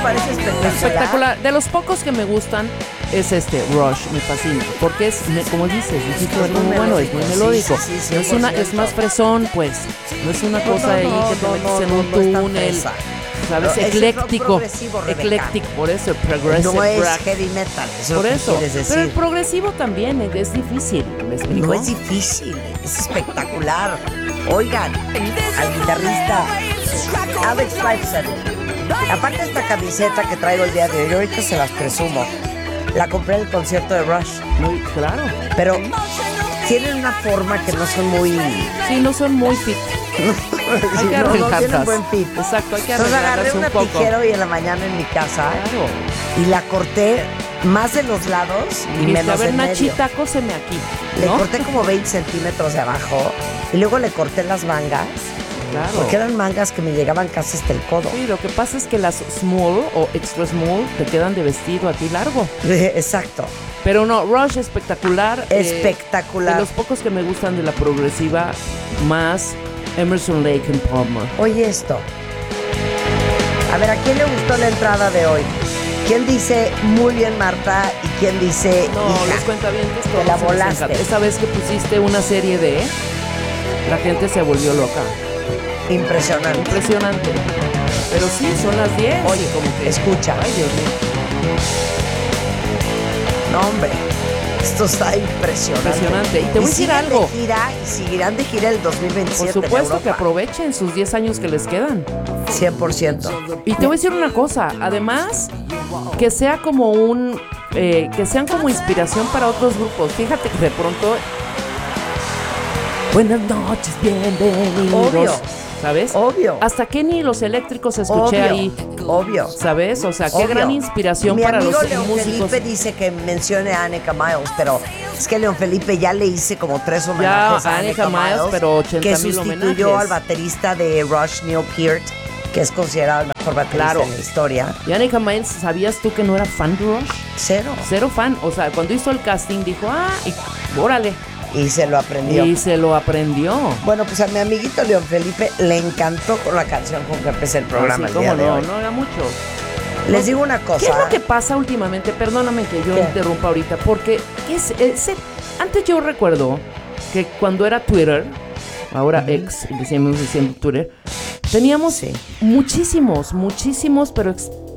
parece espectacular. Espectacular. De los pocos que me gustan es Rush, me fascina. Porque es, como dices, es muy bueno, es muy melódico. Sí, no es una, es más fresón, pues. No es una cosa ahí que te metes en un túnel. ¿Sabes? No, ecléctico. Es Ecléctico, por eso, progressive no es rock. heavy metal, eso Por es lo eso. que quieres decir. Pero el progresivo también es difícil, ¿me explico? No es difícil, es espectacular. Oigan, al guitarrista Alex Lifeson. Aparte esta camiseta que traigo el día de hoy, ahorita se las presumo. La compré en el concierto de Rush. Muy claro. Pero tienen una forma que no son muy... Sí, no son muy fit. Hay que no tienen buen fit. Exacto, hay que Entonces agarré arreglarlas una un poco. tijera hoy en la mañana en mi casa Claro. y la corté más de los lados y Dijiste, menos a ver, en medio. Nachita, cóseme aquí. Le ¿no? corté como 20 centímetros de abajo y luego le corté las mangas. Claro. Porque eran mangas que me llegaban casi hasta el codo. Sí, lo que pasa es que las small o extra small te quedan de vestido a ti largo. Exacto. Pero no, Rush espectacular. Espectacular. De los pocos que me gustan de la progresiva, más Emerson, Lake and Palmer. Oye esto. A ver, ¿a quién le gustó la entrada de hoy? ¿Quién dice muy bien, Marta? ¿Y quién dice No, hija? los cuentavientes te la todos les volaste. encanta. Esa vez que pusiste una serie de, la gente se volvió loca. Impresionante. Impresionante. Pero sí, son las 10. Oye, como que escucha. Ay, Dios mío. No, hombre. Esto está impresionante. Impresionante. Y te voy a decir siguen algo. de gira y seguirán de gira el 2027 Por en supuesto que Europa. aprovechen sus 10 años que les quedan. 100%. Y te voy a decir una cosa, además, que sea como que sean como inspiración para otros grupos. Fíjate que de pronto, buenas noches, bienvenidos. Obvio. ¿Sabes? Obvio. Hasta Kenny y los Eléctricos escuché Obvio, ahí. obvio. ¿Sabes? O sea, qué Obvio. gran inspiración Mi para los amigo León músicos. Felipe dice que mencione a Anneka Miles, pero es que León Felipe ya le hice como 3 Ya, homenajes a Anneka Anneka Miles, pero 80,000 que sustituyó homenajes. al baterista de Rush, Neil Peart, que es considerado el mejor baterista Claro. en la historia. Y Anneka Miles, ¿sabías tú que no era fan de Rush? Cero. Cero fan. O sea, cuando hizo el casting dijo, y órale. Y se lo aprendió. Y se lo aprendió. Bueno, pues a mi amiguito León Felipe le encantó con la canción con que empecé el programa el Así día como de no, hoy. no era mucho. Les digo una cosa. ¿Qué es lo que pasa últimamente? Perdóname que yo ¿Qué? interrumpa ahorita, porque antes yo recuerdo que cuando era Twitter, ahora ex, decíamos diciendo Twitter, teníamos muchísimos, pero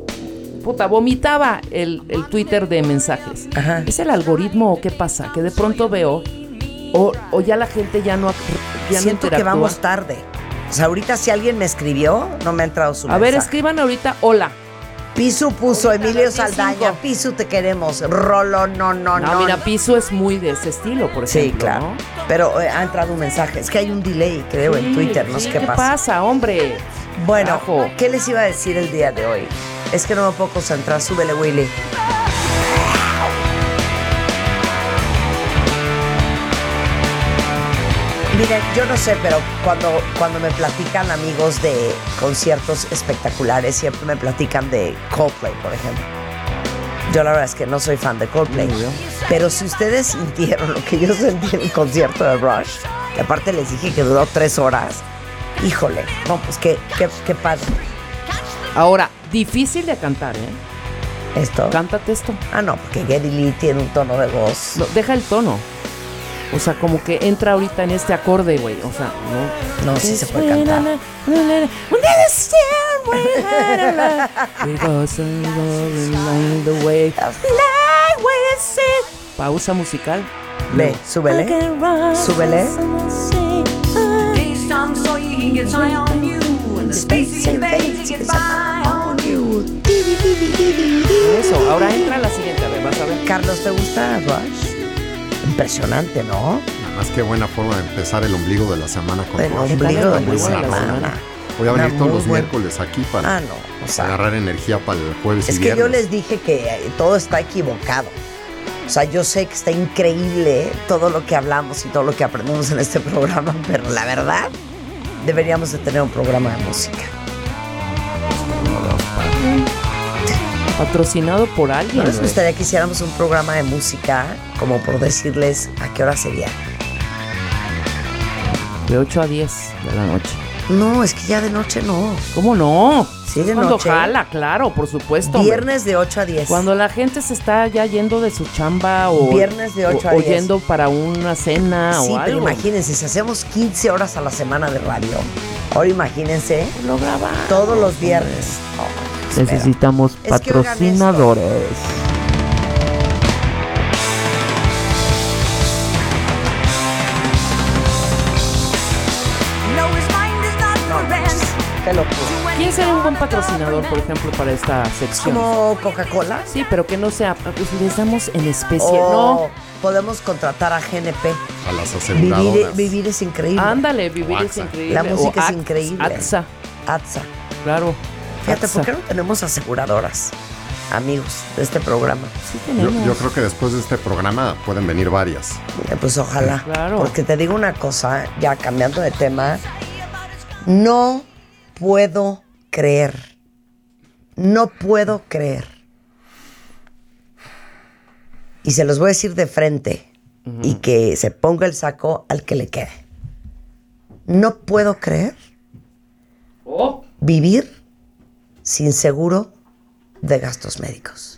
vomitaba el Twitter de mensajes. Ajá. ¿Es el algoritmo o qué pasa? Que de pronto veo, o ya la gente ya no Siento que interactúa. vamos tarde. O sea, ahorita si alguien me escribió, no me ha entrado su A ver, mensaje. escriban ahorita, hola. Pisu puso, Ahorita Emilio las 10:05. Saldaña, Pisu te queremos, Rolo, no. Mira, Piso es muy de ese estilo, por ejemplo. Sí, claro. ¿no? Pero ha entrado un mensaje. Es que hay un delay, creo, en Twitter. No sé qué ¿Qué pasa. pasa, hombre? Bueno, Carajo. ¿qué les iba a decir el día de hoy? Es que no me puedo concentrar. Súbele, Willy. Miren, yo no sé, pero cuando me platican amigos de conciertos espectaculares, siempre me platican de Coldplay, por ejemplo. Yo la verdad es que no soy fan de Coldplay. Pero si ustedes sintieron lo que yo sentí en el concierto de Rush, que aparte les dije que duró 3 horas, híjole, no, pues qué padre. Ahora, difícil de cantar, ¿eh? ¿Esto? Cántate esto. Ah, no, porque Geddy Lee tiene un tono de voz. No, deja el tono. O sea, como que entra ahorita en este acorde, güey. O sea, no. No, sí se puede cantar. Pausa musical. Ve, súbele. Súbele. Eso, ahora entra la siguiente, a ver, vas a ver. Carlos, ¿te gusta Rush? Impresionante, ¿no? Nada más que buena forma de empezar el ombligo de la semana con El Rush. ombligo de Muy la buena semana. forma. Voy a Una venir todos muy los buena- miércoles aquí para Ah, no, o sea, agarrar energía para el jueves es y que viernes. yo les dije que todo está equivocado. O sea, yo sé que está increíble todo lo que hablamos y todo lo que aprendemos en este programa, pero la verdad, deberíamos de tener un programa de música. Patrocinado por alguien. ¿No les güey. gustaría que hiciéramos un programa de música, como por decirles a qué hora sería? De 8 a 10 de la noche. No, es que ya de noche no. ¿Cómo no? Sí, de Cuando noche. jala, claro, por supuesto. hombre. Viernes de 8 a 10. Cuando la gente se está ya yendo de su chamba o, Viernes de 8 a o 10. yendo para una cena Sí, o pero algo. imagínense, si hacemos 15 horas a la semana de radio, ahora imagínense Lo grabamos. todos los viernes. Oh, espera. Necesitamos Es que oigan patrocinadores. Qué locura. ¿Quién sería un buen patrocinador, por ejemplo, para esta sección? ¿Como Coca-Cola? Sí, pero que no sea, pues les damos en especie, O ¿no? podemos contratar a GNP. A las aseguradoras. Vivir es increíble. Ándale, vivir O es AXA. increíble. La música O es increíble. AXA, ATSA. claro. Fíjate, AXA. ¿por qué no tenemos aseguradoras, amigos, de este programa? Sí tenemos. Yo creo que después de este programa pueden venir varias. Pues ojalá. Claro. Porque te digo una cosa, ya cambiando de tema, no puedo creer. No puedo creer. Y se los voy a decir de frente y que se ponga el saco al que le quede. No puedo creer Oh, vivir sin seguro de gastos médicos.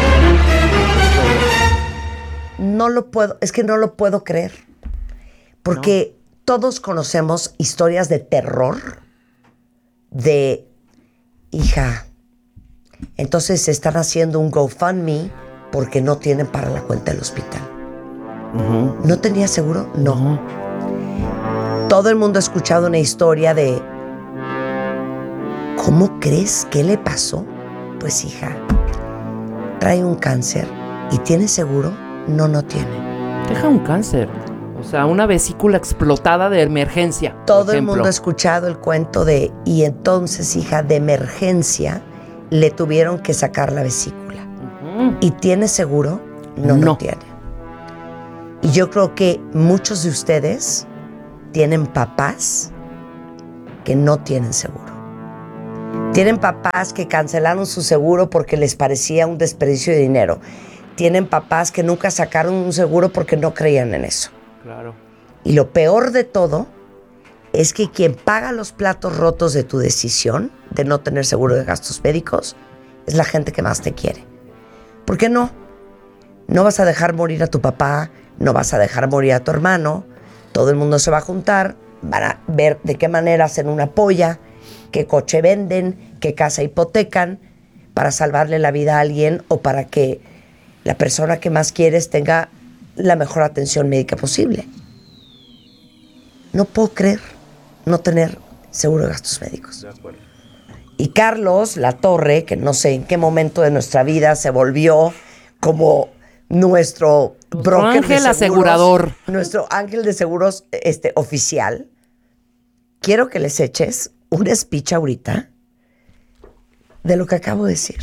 No lo puedo, es que no lo puedo creer. Porque todos conocemos historias de terror de, hija, entonces están haciendo un GoFundMe porque no tienen para la cuenta del hospital. ¿No tenía seguro? No. Todo el mundo ha escuchado una historia de, ¿cómo crees? ¿Qué le pasó? Pues hija, trae un cáncer y ¿tiene seguro? No, no tiene. deja un cáncer. O sea, una vesícula explotada de emergencia. por Todo el ejemplo. mundo ha escuchado el cuento de, y entonces, hija, de emergencia, le tuvieron que sacar la vesícula. ¿Y tiene seguro? No, no No. tiene. Y yo creo que muchos de ustedes tienen papás que no tienen seguro. Tienen papás que cancelaron su seguro porque les parecía un desperdicio de dinero. Tienen papás que nunca sacaron un seguro porque no creían en eso. Claro. Y lo peor de todo es que quien paga los platos rotos de tu decisión de no tener seguro de gastos médicos es la gente que más te quiere. ¿Por qué no? No vas a dejar morir a tu papá, no vas a dejar morir a tu hermano. Todo el mundo se va a juntar, van a ver de qué manera hacen una polla, qué coche venden, qué casa hipotecan para salvarle la vida a alguien o para que la persona que más quieres tenga la mejor atención médica posible. No puedo creer no tener seguro de gastos médicos. Y Carlos Latorre, que no sé en qué momento de nuestra vida se volvió como nuestro broker ángel de seguros, asegurador. nuestro ángel de seguros oficial, quiero que les eches un speech ahorita de lo que acabo de decir.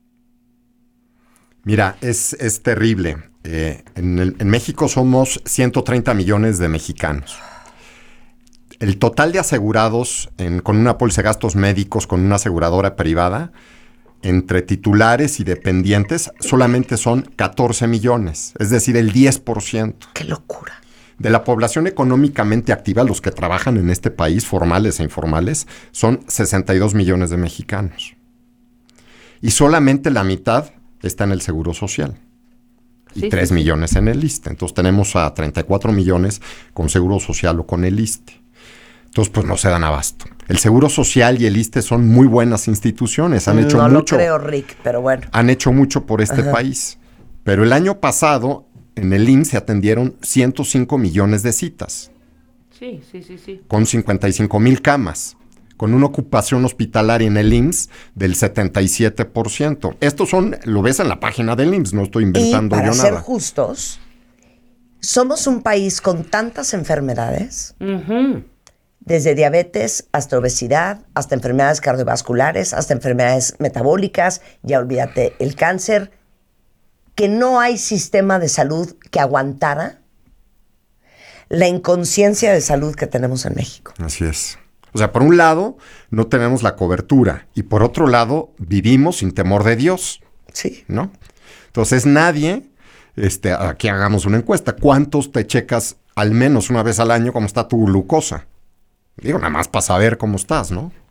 Mira, es terrible. En México somos 130 millones de mexicanos. El total de asegurados con una póliza de gastos médicos, con una aseguradora privada, entre titulares y dependientes, solamente son 14 millones, es decir, el 10%. ¡Qué locura! De la población económicamente activa, los que trabajan en este país, formales e informales, son 62 millones de mexicanos. Y solamente la mitad está en el Seguro Social. Y Sí, 3 sí, sí. millones en el ISSSTE. Entonces tenemos a 34 millones con Seguro Social o con el ISSSTE. Entonces, pues no se dan abasto. El Seguro Social y el ISSSTE son muy buenas instituciones. Han hecho no mucho. lo creo, Rick, pero bueno. Han hecho mucho por este país. Pero el año pasado, en el IMSS se atendieron 105 millones de citas, Sí, sí, sí, sí. con 55,000 camas, con una ocupación hospitalaria en el IMSS del 77%. Estos son, lo ves en la página del IMSS, no estoy Y inventando para yo ser nada. justos, somos un país con tantas enfermedades, desde diabetes hasta obesidad, hasta enfermedades cardiovasculares, hasta enfermedades metabólicas, ya olvídate, el cáncer, que no hay sistema de salud que aguantara la inconsciencia de salud que tenemos en México. Así es. O sea, por un lado, no tenemos la cobertura, y por otro lado, vivimos sin temor de Dios, Sí. ¿no? Entonces, nadie, aquí hagamos una encuesta, ¿cuántos te checas al menos una vez al año cómo está tu glucosa? Digo, nada más para saber cómo estás, ¿no?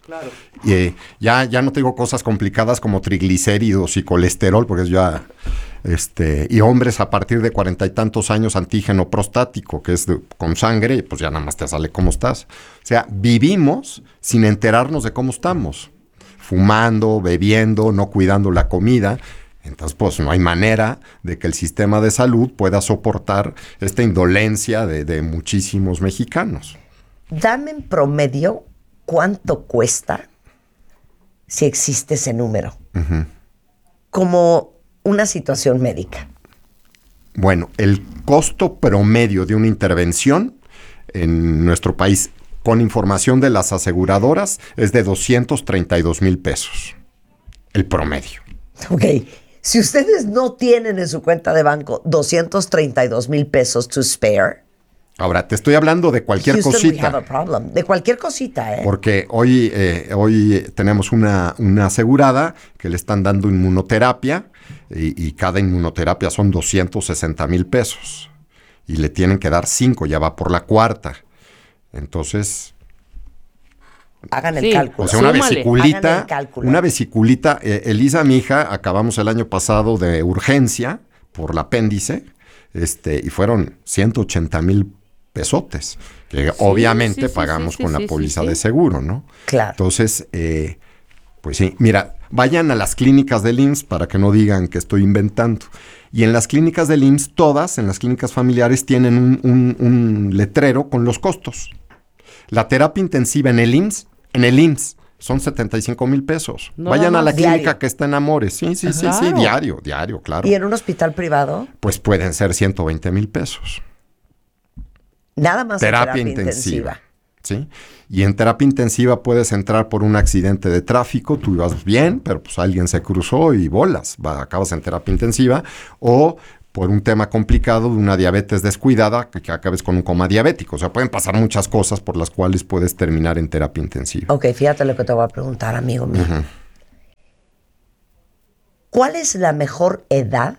Claro. Ya no te digo cosas complicadas como triglicéridos y colesterol, porque es ya... y hombres a partir de 40 y tantos años, antígeno prostático, que es con sangre, pues ya nada más te sale cómo estás. O sea, vivimos sin enterarnos de cómo estamos. Fumando, bebiendo, no cuidando la comida. Entonces, pues no hay manera de que el sistema de salud pueda soportar esta indolencia de muchísimos mexicanos. Dame en promedio cuánto cuesta, si existe ese número, como una situación médica. Bueno, el costo promedio de una intervención en nuestro país, con información de las aseguradoras, es de 232,000 pesos. El promedio. Ok. Si ustedes no tienen en su cuenta de banco 232,000 pesos to spare, ahora, te estoy hablando de cualquier Houston, cosita. we have a problem. De cualquier cosita, ¿eh? Porque hoy tenemos una asegurada que le están dando inmunoterapia y cada inmunoterapia son 260,000 pesos. Y le tienen que dar 5, ya va por la cuarta. Entonces... Hagan el Sí. cálculo. O sea, una Súmale. Hagan vesiculita, el cálculo. Elisa, mi hija, acabamos el año pasado de urgencia por el apéndice, y fueron 180,000 pesotes, que obviamente pagamos con la póliza de seguro, ¿no? Claro. Entonces, pues sí, mira, vayan a las clínicas del IMSS para que no digan que estoy inventando. Y en las clínicas del IMSS, todas, en las clínicas familiares, tienen un letrero con los costos. La terapia intensiva en el IMSS, son 75,000 pesos. Nada Vayan a la más. clínica Diario. que está en Amores. Sí, Claro. diario, claro. ¿Y en un hospital privado? Pues pueden ser 120,000 pesos. Nada más en Terapia intensiva. intensiva. ¿Sí? Y en terapia intensiva puedes entrar por un accidente de tráfico, tú ibas bien, pero pues alguien se cruzó y bolas, acabas en terapia intensiva, o por un tema complicado de una diabetes descuidada, que acabes con un coma diabético. O sea, pueden pasar muchas cosas por las cuales puedes terminar en terapia intensiva. Ok, fíjate lo que te voy a preguntar, amigo mío. ¿Cuál es la mejor edad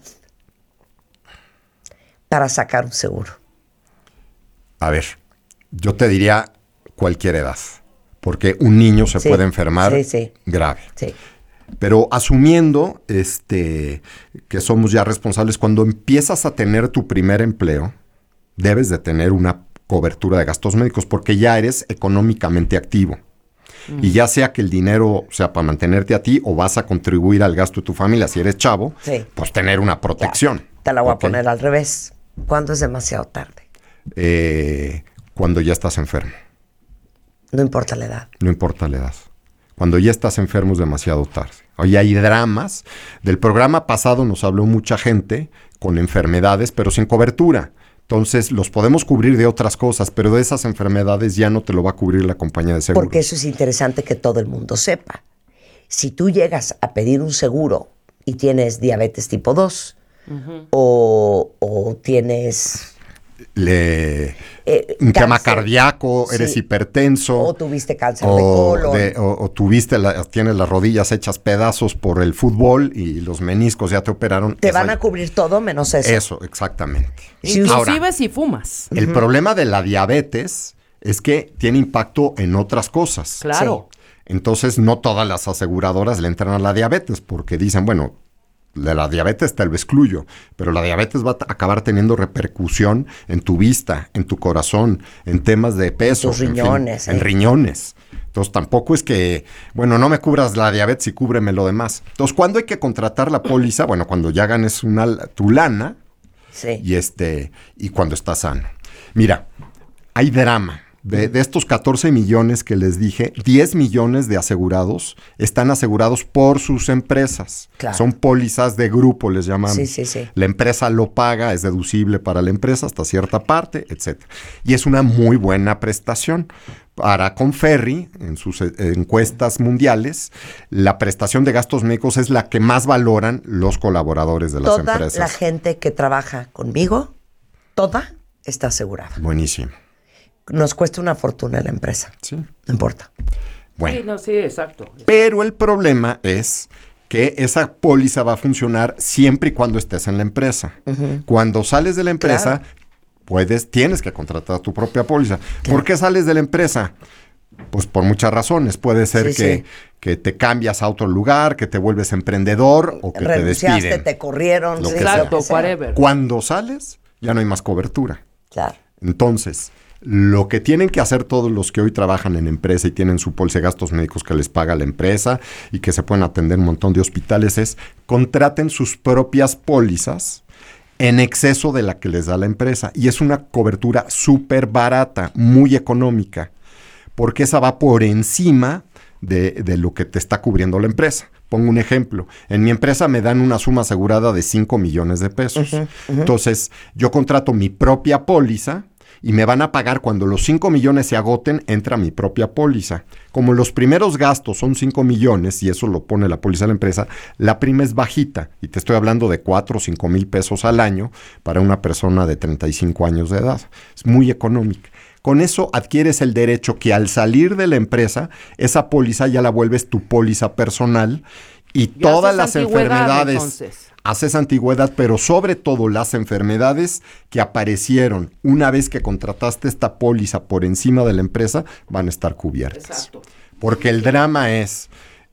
para sacar un seguro? A ver, yo te diría cualquier edad, porque un niño se Sí, puede enfermar sí. grave. Sí. Pero asumiendo que somos ya responsables, cuando empiezas a tener tu primer empleo, debes de tener una cobertura de gastos médicos porque ya eres económicamente activo. Y ya sea que el dinero sea para mantenerte a ti o vas a contribuir al gasto de tu familia, si eres chavo, Sí. pues tener una protección. Ya, te la voy ¿Ok? a poner al revés. ¿Cuándo es demasiado tarde? Cuando ya estás enfermo, No importa la edad. no importa la edad. Cuando ya estás enfermo es demasiado tarde. Hoy hay dramas. Del programa pasado nos habló mucha gente con enfermedades, pero sin cobertura. Entonces, los podemos cubrir de otras cosas, pero de esas enfermedades ya no te lo va a cubrir la compañía de seguros. Porque eso es interesante que todo el mundo sepa. Si tú llegas a pedir un seguro y tienes diabetes tipo 2 o tienes... un tema cáncer, cardíaco, eres sí, hipertenso. o tuviste cáncer de colon. O tienes las rodillas hechas pedazos por el fútbol y los meniscos ya te operaron. Te van a cubrir todo menos eso. Eso, exactamente. Inclusive Ahora, si fumas. el problema de la diabetes es que tiene impacto en otras cosas. Claro. Entonces, no todas las aseguradoras le entran a la diabetes porque dicen, bueno, de la diabetes te lo excluyo, pero la diabetes va a acabar teniendo repercusión en tu vista, en tu corazón, en temas de peso. tus riñones, En riñones. Entonces, tampoco es que, bueno, no me cubras la diabetes y cúbreme lo demás. Entonces, ¿cuándo hay que contratar la póliza? Bueno, cuando ya ganes tu lana Sí. y cuando estás sano. Mira, hay drama. De estos 14 millones que les dije, 10 millones de asegurados están asegurados por sus empresas. Claro. Son pólizas de grupo, les llamamos. Sí. La empresa lo paga, es deducible para la empresa hasta cierta parte, etc. Y es una muy buena prestación. Para Conferri, en sus encuestas mundiales, la prestación de gastos médicos es la que más valoran los colaboradores de las Toda empresas. la gente que trabaja conmigo, toda está asegurada. Buenísimo. Nos cuesta una fortuna en la empresa. Sí. No importa. Bueno. Sí, no, sí, exacto. Pero el problema es que esa póliza va a funcionar siempre y cuando estés en la empresa. Cuando sales de la empresa, Claro. tienes que contratar tu propia póliza. ¿Por qué sales de la empresa? Pues por muchas razones. Puede ser que te cambias a otro lugar, que te vuelves emprendedor o que te despiden. Te corrieron. Lo que Exacto, sea. whatever. Cuando sales, ya no hay más cobertura. Claro. Entonces, lo que tienen que hacer todos los que hoy trabajan en empresa y tienen su póliza de gastos médicos que les paga la empresa y que se pueden atender un montón de hospitales es contraten sus propias pólizas en exceso de la que les da la empresa. Y es una cobertura súper barata, muy económica, porque esa va por encima de lo que te está cubriendo la empresa. Pongo un ejemplo. En mi empresa me dan una suma asegurada de 5 millones de pesos. Entonces, yo contrato mi propia póliza y me van a pagar cuando los 5 millones se agoten, entra mi propia póliza. Como los primeros gastos son 5 millones, y eso lo pone la póliza de la empresa, la prima es bajita. Y te estoy hablando de 4 o 5 mil pesos al año para una persona de 35 años de edad. Es muy económica. Con eso adquieres el derecho que al salir de la empresa, esa póliza ya la vuelves tu póliza personal y todas las enfermedades, entonces. Haces antigüedad, pero sobre todo las enfermedades que aparecieron una vez que contrataste esta póliza por encima de la empresa van a estar cubiertas. Exacto. Porque el drama es,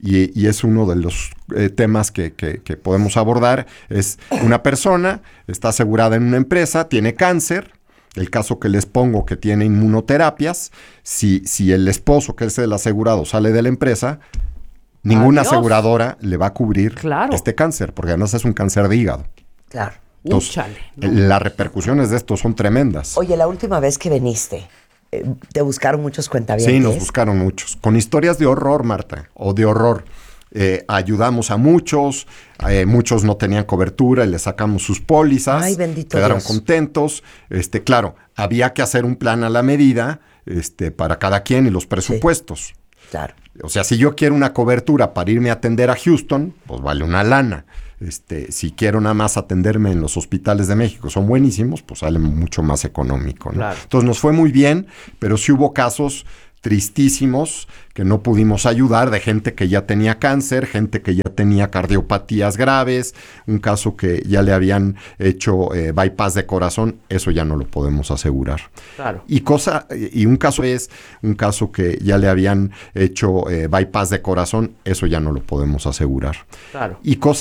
y es uno de los temas que podemos abordar, es una persona está asegurada en una empresa, tiene cáncer. El caso que les pongo que tiene inmunoterapias, si el esposo, que es el asegurado, sale de la empresa, ninguna aseguradora le va a cubrir este cáncer, porque además es un cáncer de hígado. Claro. Entonces, las repercusiones de esto son tremendas. Oye, la última vez que viniste, ¿te buscaron muchos cuentavientes? Sí, nos buscaron muchos. Con historias de horror, Marta, o de horror. Ayudamos a muchos, muchos no tenían cobertura y les sacamos sus pólizas. Ay, bendito quedaron Dios. Contentos. Claro, había que hacer un plan a la medida para cada quien y los presupuestos. Sí, claro. O sea, si yo quiero una cobertura para irme a atender a Houston, pues vale una lana. Si quiero nada más atenderme en los hospitales de México, son buenísimos, pues sale mucho más económico, ¿no? Claro. Entonces nos fue muy bien, pero sí hubo casos tristísimos que no pudimos ayudar, de gente que ya tenía cáncer, gente que ya tenía cardiopatías graves, un caso que ya le habían hecho bypass de corazón, eso ya no lo podemos asegurar. Claro. Y un caso que ya le habían hecho bypass de corazón, eso ya no lo podemos asegurar. Claro. Y cosas